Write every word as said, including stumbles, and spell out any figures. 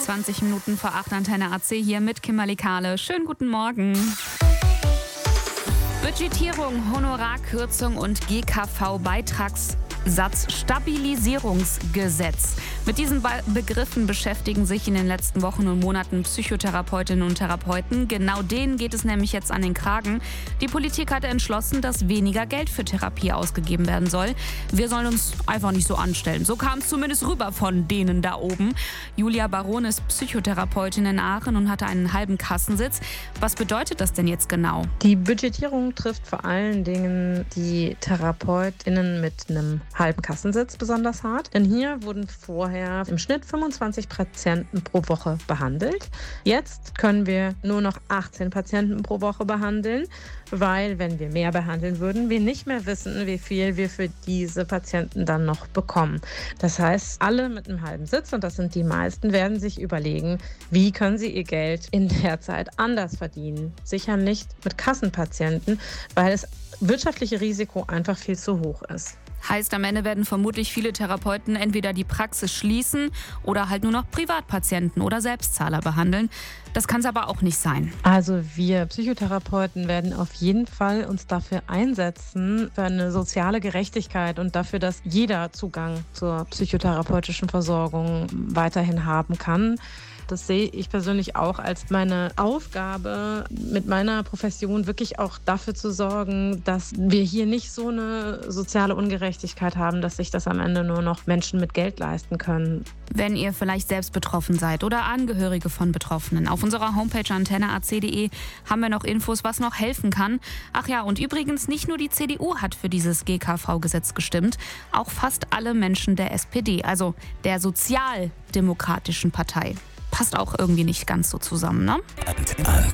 zwanzig Minuten vor acht, Antenne A C hier mit Kimberly Kahle. Schönen guten Morgen. Budgetierung, Honorarkürzung und G K V-Beitragssatzstabilisierungsgesetz. Mit diesen Be- Begriffen beschäftigen sich in den letzten Wochen und Monaten Psychotherapeutinnen und Therapeuten. Genau denen geht es nämlich jetzt an den Kragen. Die Politik hatte entschlossen, dass weniger Geld für Therapie ausgegeben werden soll. Wir sollen uns einfach nicht so anstellen. So kam es zumindest rüber von denen da oben. Julia Baron ist Psychotherapeutin in Aachen und hatte einen halben Kassensitz. Was bedeutet das denn jetzt genau? Die Budgetierung trifft vor allen Dingen die TherapeutInnen mit einem halben Kassensitz besonders hart. Denn hier wurden vorher im Schnitt fünfundzwanzig Patienten pro Woche behandelt. Jetzt können wir nur noch achtzehn Patienten pro Woche behandeln, weil, wenn wir mehr behandeln würden, wir nicht mehr wissen, wie viel wir für diese Patienten dann noch bekommen. Das heißt, alle mit einem halben Sitz, und das sind die meisten, werden sich überlegen, wie können sie ihr Geld in der Zeit anders verdienen. Sicher nicht mit Kassenpatienten, weil das wirtschaftliche Risiko einfach viel zu hoch ist. Heißt, am Ende werden vermutlich viele Therapeuten entweder die Praxis schließen oder halt nur noch Privatpatienten oder Selbstzahler behandeln. Das kann es aber auch nicht sein. Also wir Psychotherapeuten werden auf jeden Fall uns dafür einsetzen, für eine soziale Gerechtigkeit und dafür, dass jeder Zugang zur psychotherapeutischen Versorgung weiterhin haben kann. Das sehe ich persönlich auch als meine Aufgabe, mit meiner Profession wirklich auch dafür zu sorgen, dass wir hier nicht so eine soziale Ungerechtigkeit haben, dass sich das am Ende nur noch Menschen mit Geld leisten können. Wenn ihr vielleicht selbst betroffen seid oder Angehörige von Betroffenen, auf unserer Homepage antenne a c punkt d e haben wir noch Infos, was noch helfen kann. Ach ja, und übrigens, nicht nur die C D U hat für dieses G K V-Gesetz gestimmt, auch fast alle Menschen der S P D, also der Sozialdemokratischen Partei. Passt auch irgendwie nicht ganz so zusammen, ne?